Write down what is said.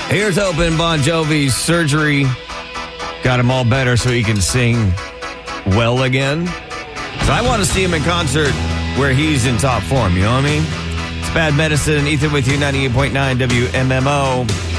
Here's hoping Bon Jovi's surgery got him all better so he can sing well again. So I want to see him in concert where he's in top form, you know what I mean? It's Bad Medicine. Ethan with you, 98.9 WMMO.